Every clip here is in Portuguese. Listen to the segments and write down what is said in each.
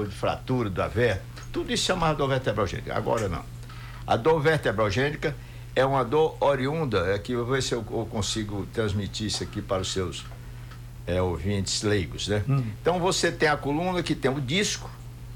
dor de fratura da vértebra, tudo isso chamava dor vertebrogênica. Agora não. A dor vertebrogênica é uma dor oriunda, que eu vou ver se eu consigo transmitir isso aqui para os seus ouvintes leigos, né? Então você tem a coluna que tem o disco,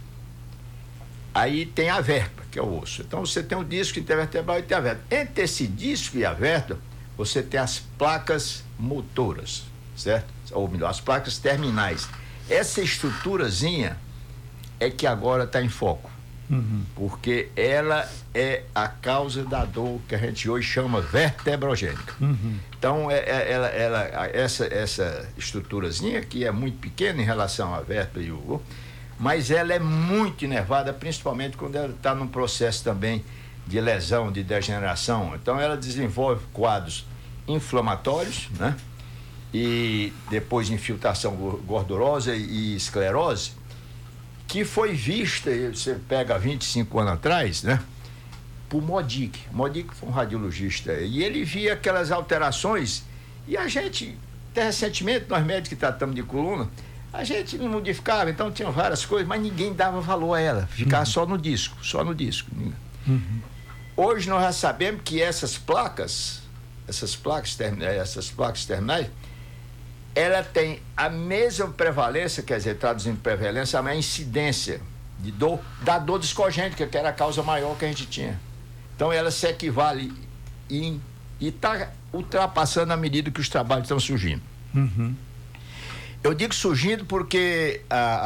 aí tem a vértebra, que é o osso. Então você tem o disco intervertebral e tem a vértebra. Entre esse disco e a vértebra, você tem as placas motoras, certo? Ou melhor, as placas terminais. Essa estruturazinha é que agora está em foco. Porque ela é a causa da dor que a gente hoje chama vertebrogênica. Então, essa estruturazinha, que é muito pequena em relação à vértebra e o... mas ela é muito inervada, principalmente quando ela está num processo também de lesão, de degeneração. Então, ela desenvolve quadros inflamatórios, né? E depois infiltração gordurosa e esclerose, que foi vista, você pega 25 anos atrás, né? Por Modic. Modic foi um radiologista e ele via aquelas alterações e a gente, até recentemente, nós médicos que tratamos de coluna, a gente não modificava, então tinha várias coisas, mas ninguém dava valor a ela, ficava só no disco. Hoje nós já sabemos que essas placas terminais, ela tem a mesma prevalência, quer dizer, traduzindo prevalência, a incidência de dor, da dor discogênica, que era a causa maior que a gente tinha. Então ela se equivale e está ultrapassando à medida que os trabalhos estão surgindo. Eu digo surgindo porque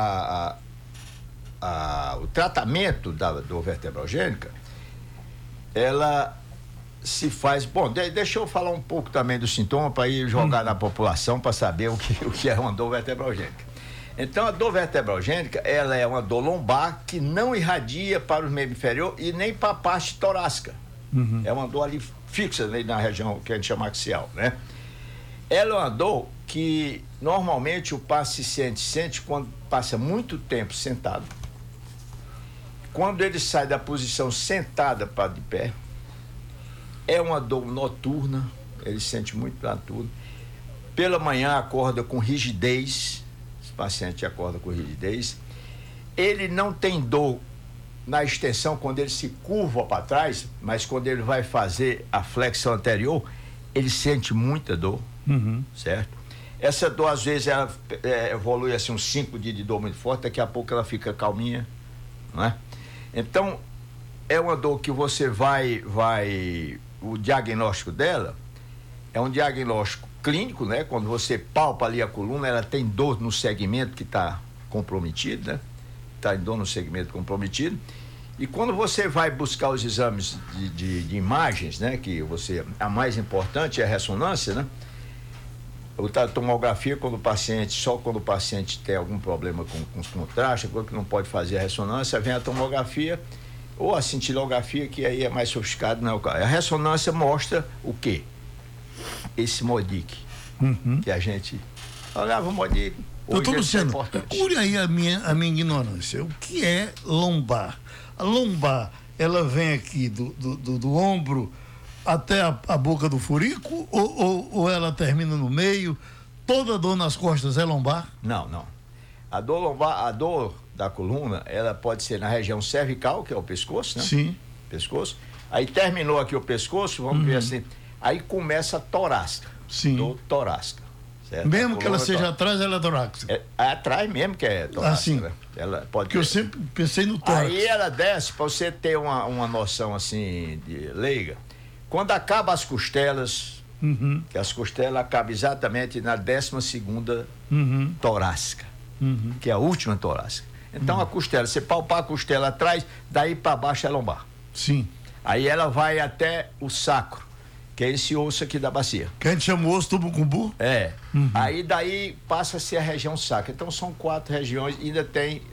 o tratamento da dor vertebrogênica, ela se faz... Bom, deixa eu falar um pouco também do sintoma para ir jogar na população para saber o que é uma dor vertebrogênica. Então, a dor vertebrogênica, ela é uma dor lombar que não irradia para o membro inferior e nem para a parte torácica. É uma dor ali fixa, né, na região que a gente chama axial, né? Ela é uma dor que normalmente o paciente sente quando passa muito tempo sentado. Quando ele sai da posição sentada para de pé, é uma dor noturna, ele sente muito noturno. Pela manhã acorda com rigidez, esse paciente acorda com rigidez. Ele não tem dor na extensão quando ele se curva para trás, mas quando ele vai fazer a flexão anterior, ele sente muita dor, certo? Essa dor, às vezes, ela evolui assim uns 5 dias de dor muito forte, daqui a pouco ela fica calminha, não é? Então, é uma dor que você o diagnóstico dela é um diagnóstico clínico, né? Quando você palpa ali a coluna, ela tem dor no segmento que está comprometido, né? Está em dor no segmento comprometido. E quando você vai buscar os exames de imagens, né? A mais importante é a ressonância, né? A tomografia, só quando o paciente tem algum problema com os contrastes, que não pode fazer a ressonância, vem a tomografia ou a cintilografia, que aí é mais sofisticado, não é o caso. A ressonância mostra o quê? Esse Modic, que a gente olhava o Modic. Doutor Luciano, cure aí a minha ignorância. O que é lombar? A lombar, ela vem aqui do ombro até a boca do furico ou ela termina no meio? Toda dor nas costas é lombar? Não. A dor da coluna, ela pode ser na região cervical, que é o pescoço, né? Sim. Pescoço. Aí terminou aqui o pescoço, vamos ver assim. Aí começa a torácica. Sim. Dor torácica. Certo? Mesmo que ela seja atrás, ela é torácica. Atrás mesmo que é torácica. Assim. Né? Ela pode que eu sempre pensei no tórax. Aí ela desce, para você ter uma noção assim de leiga. Quando acaba as costelas, que as costelas acabam exatamente na 12ª torácica, que é a última torácica. Então a costela, você palpar a costela atrás, daí para baixo é lombar. Sim. Aí ela vai até o sacro, que é esse osso aqui da bacia. Que a gente chama o osso do bucumbu? É. Aí daí passa a ser a região sacra. Então são 4 regiões e ainda tem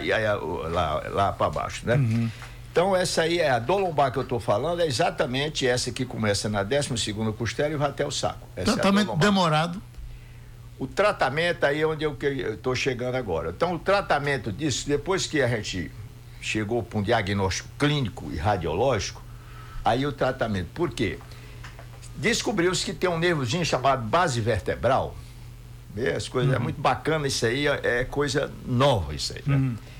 lá para baixo, né? Então essa aí é a dor lombar que eu estou falando, é exatamente essa que começa na 12ª costela e vai até o saco. Tratamento demorado. O tratamento aí é onde eu estou chegando agora. Então o tratamento disso, depois que a gente chegou para um diagnóstico clínico e radiológico, aí o tratamento, por quê? Descobriu-se que tem um nervozinho chamado base vertebral. As coisas, é muito bacana isso aí, é coisa nova isso aí, né?